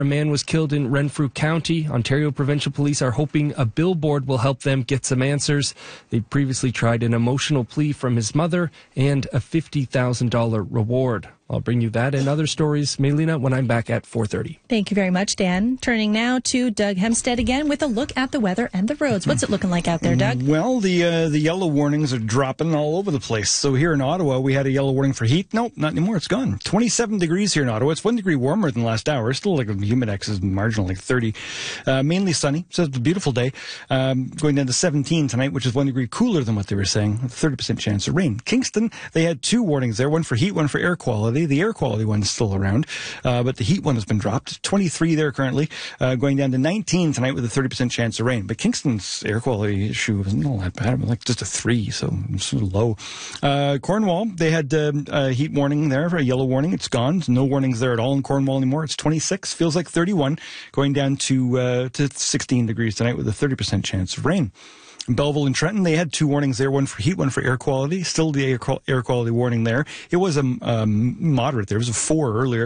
A man was killed in Renfrew County. Ontario Provincial Police are hoping a billboard will help them get some answers. They previously tried an emotional plea from his mother and a $50,000 reward. I'll bring you that and other stories, Melina, when I'm back at 4:30. Thank you very much, Dan. Turning now to Doug Hemstead again with a look at the weather and the roads. What's it looking like out there, Doug? Well, the yellow warnings are dropping all over the place. So here in Ottawa, we had a yellow warning for heat. Nope, not anymore. It's gone. 27 degrees here in Ottawa. It's 1 degree warmer than last hour. Still like the humidex is marginal, like 30. Mainly sunny. So it's a beautiful day. Going down to 17 tonight, which is 1 degree cooler than what they were saying. 30% chance of rain. Kingston, they had two warnings there. One for heat, one for air quality. The air quality one is still around, but the heat one has been dropped. 23 there currently, going down to 19 tonight with a 30% chance of rain. But Kingston's air quality issue wasn't all that bad. It was like just a 3, so it's sort of low. Cornwall, they had a heat warning there, a yellow warning. It's gone. No warnings there at all in Cornwall anymore. It's 26, feels like 31, going down to 16 degrees tonight with a 30% chance of rain. In Belleville and Trenton, they had two warnings there, one for heat, one for air quality. Still the air quality warning there. It was a moderate there. It was a 4 earlier.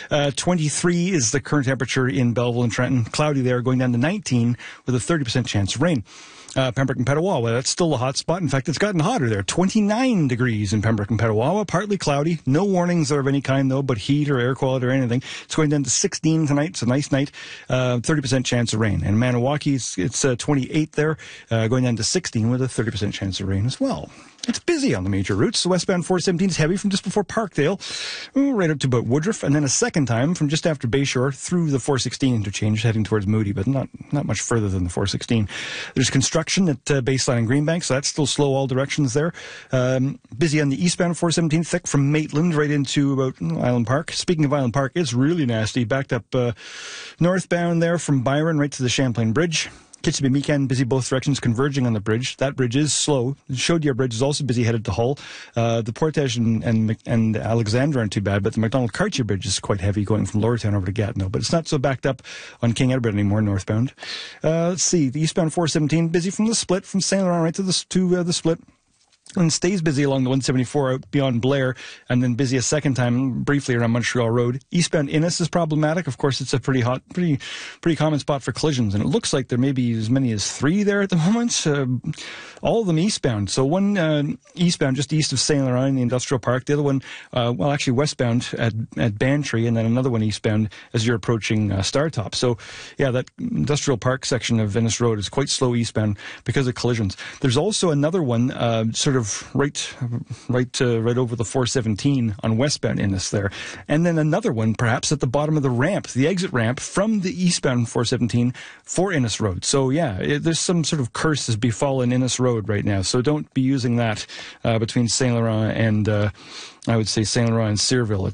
23 is the current temperature in Belleville and Trenton. Cloudy there, going down to 19 with a 30% chance of rain. Pembroke and Petawawa, that's still a hot spot. In fact, it's gotten hotter there. 29 degrees in Pembroke and Petawawa, partly cloudy. No warnings of any kind, though, but heat or air quality or anything. It's going down to 16 tonight. It's a nice night. 30% chance of rain. And Maniwaki, it's 28 there, going down to 16 with a 30% chance of rain as well. It's busy on the major routes. The westbound 417 is heavy from just before Parkdale, right up to about Woodruff, and then a second time from just after Bayshore through the 416 interchange, heading towards Moody, but not much further than the 416. There's construction at Baseline and Greenbank, so that's still slow all directions there. Busy on the eastbound 417, thick from Maitland right into about Island Park. Speaking of Island Park, it's really nasty. Backed up northbound there from Byron right to the Champlain Bridge. Kitcheby-Meekan, busy both directions, converging on the bridge. That bridge is slow. The Chaudière Bridge is also busy headed to Hull. The Portage and Alexandra aren't too bad, but the Macdonald-Cartier Bridge is quite heavy going from Lowertown over to Gatineau. But it's not so backed up on King Edward anymore, northbound. Let's see, the eastbound 417, busy from the split, from Saint Laurent right to the split. And stays busy along the 174 out beyond Blair, and then busy a second time briefly around Montreal Road. Eastbound Innis is problematic. Of course, it's a pretty common spot for collisions, and it looks like there may be as many as 3 there at the moment. All of them eastbound. So one eastbound just east of Saint Laurent in the Industrial Park. The other one, actually westbound at Bantry, and then another one eastbound as you're approaching Startop. So, yeah, that Industrial Park section of Innis Road is quite slow eastbound because of collisions. There's also another one, sort of right over the 417 on westbound Innis there, and then another one perhaps at the bottom of the ramp, the exit ramp from the eastbound 417 for Innis Road. So yeah, there's some sort of curse has befallen Innis Road right now. So don't be using that between Saint Laurent and I would say Saint Laurent and Searville.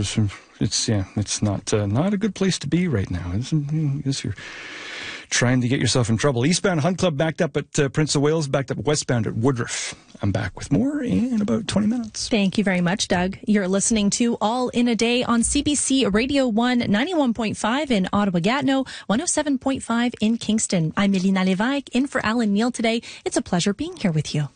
It's not a good place to be right now. You're trying to get yourself in trouble. Eastbound Hunt Club backed up at Prince of Wales, backed up westbound at Woodruff. I'm back with more in about 20 minutes. Thank you very much, Doug. You're listening to All in a Day on CBC Radio 1, 91.5 in Ottawa-Gatineau, 107.5 in Kingston. I'm Melina Lévesque, in for Alan Neal today. It's a pleasure being here with you.